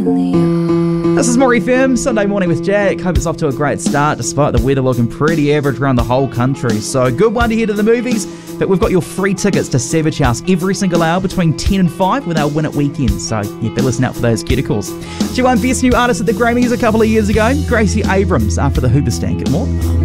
This is More FM, Sunday morning with Jack. Hope it's off to a great start despite the weather looking pretty average around the whole country. So good one to head to the movies, but we've got your free tickets to Savage House every single hour between 10 and 5 with our Win It weekend. So yeah, be listening out for those cuticles. She won Best New Artist at the Grammys a couple of years ago. Gracie Abrams after the Hoobastank. Get more?